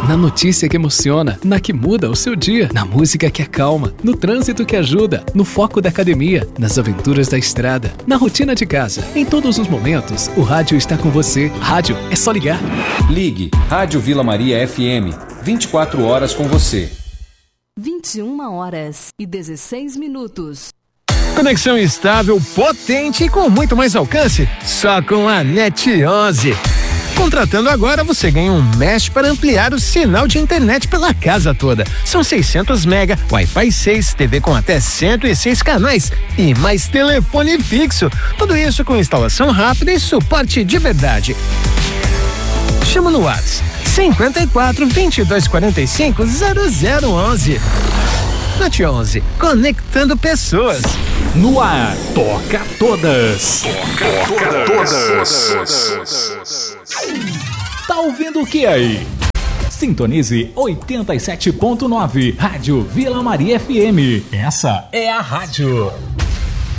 Na notícia que emociona, na que muda o seu dia, na música que acalma, no trânsito que ajuda, no foco da academia, nas aventuras da estrada, na rotina de casa. Em todos os momentos, o rádio está com você. Rádio é só ligar. Ligue Rádio Vila Maria FM, 24 horas com você. 21h16. Conexão estável, potente e com muito mais alcance, só com a NET 11. Contratando agora, você ganha um mesh para ampliar o sinal de internet pela casa toda. São 600 mega, Wi-Fi 6, TV com até 106 canais e mais telefone fixo. Tudo isso com instalação rápida e suporte de verdade. Chama no WhatsApp 54 22 45 0011. NET 11, conectando pessoas. No ar, toca todas. Toca todas. Tá ouvindo o que aí? Sintonize 87.9, Rádio Vila Maria FM. Essa é a rádio.